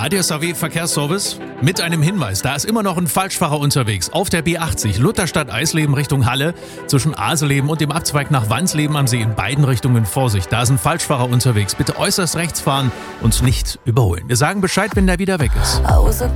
ADSAW Verkehrsservice mit einem Hinweis. Da ist immer noch ein Falschfahrer unterwegs. Auf der B80 Lutherstadt-Eisleben Richtung Halle zwischen Aseleben und dem Abzweig nach Wansleben am See in beiden Richtungen Vorsicht. Da ist ein Falschfahrer unterwegs. Bitte äußerst rechts fahren und nicht überholen. Wir sagen Bescheid, wenn der wieder weg ist.